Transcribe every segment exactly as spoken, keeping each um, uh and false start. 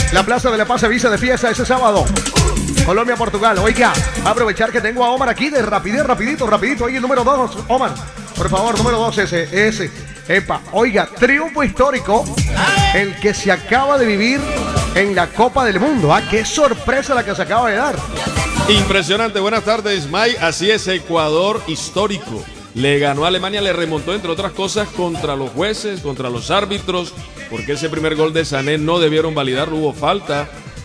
La Plaza de la Paz se viste de fiesta ese sábado. Colombia-Portugal. Oiga, aprovechar que tengo a Omar aquí de rapidez, rapidito, rapidito. Oye, el número dos, Omar. Por favor, número dos, ese, ese. Epa, oiga, triunfo histórico. El que se acaba de vivir en la Copa del Mundo. Ah, qué sorpresa la que se acaba de dar. Impresionante. Buenas tardes, Mike. Así es, Ecuador histórico. Le ganó a Alemania, le remontó, entre otras cosas, contra los jueces, contra los árbitros, porque ese primer gol de Sané no debieron validarlo, hubo falta.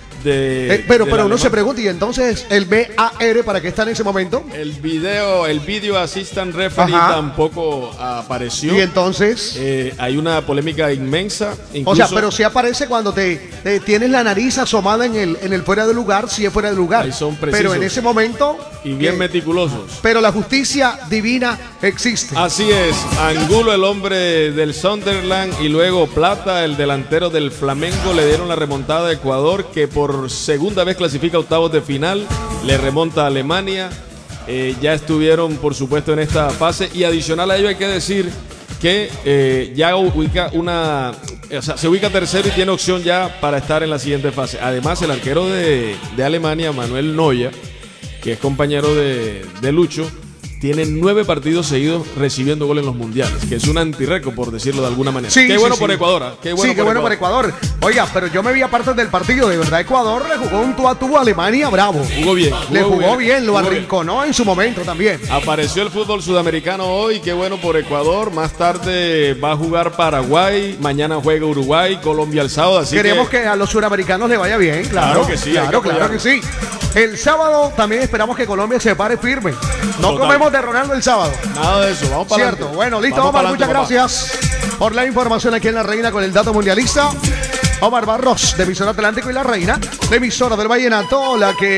De, eh, pero de pero uno se pregunta, y entonces el V A R, ¿para qué está en ese momento? El video, el video assistant referee Ajá. tampoco apareció. Y entonces eh, hay una polémica inmensa. Incluso, o sea, pero sí aparece cuando te, te tienes la nariz asomada en el, en el fuera de lugar, sí es fuera de lugar. Ahí son precisos. Pero en ese momento y bien eh, meticulosos. Pero la justicia divina existe. Así es, Angulo, el hombre del Sunderland, y luego Plata, el delantero del Flamengo, le dieron la remontada a Ecuador, que por segunda vez clasifica octavos de final, le remonta a Alemania. Eh, ya estuvieron, por supuesto, en esta fase, y adicional a ello hay que decir que eh, ya ubica una, o sea, se ubica tercero y tiene opción ya para estar en la siguiente fase. Además, el arquero de, de Alemania, Manuel Neuer, que es compañero de, de Lucho, tiene nueve partidos seguidos recibiendo gol en los mundiales, que es un antirrécord, por decirlo de alguna manera. Sí, qué sí, bueno sí. por Ecuador, ¿eh? Qué bueno sí, qué por bueno Ecuador. por Ecuador. Oiga, pero yo me vi aparte del partido, de verdad Ecuador le jugó un tú a tú a Alemania bravo. Jugó bien. Le jugó bien, bien lo jugó arrinconó bien en su momento también. Apareció el fútbol sudamericano hoy, qué bueno por Ecuador. Más tarde va a jugar Paraguay, mañana juega Uruguay, Colombia el sábado. Así Queremos que... que a los suramericanos le vaya bien, claro. Claro que sí, Claro, hay que claro que sí. El sábado también esperamos que Colombia se pare firme. No Total. comemos de Ronaldo el sábado. Nada de eso, vamos para Cierto. adelante. Bueno, listo, Vamos Omar, para muchas adelante, gracias por la información aquí en La Reina con el dato mundialista. Omar Barros, de Emisora Atlántico y La Reina, de Emisora del Vallenato, la que